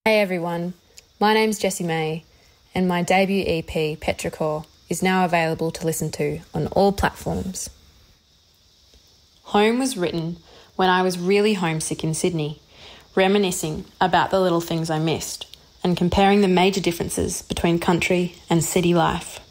Hey everyone, my name's Jessie May, and my debut EP, Petrichor, is now available to listen to on all platforms. Home was written when I was really homesick in Sydney, reminiscing about the little things I missed and comparing the major differences between country and city life.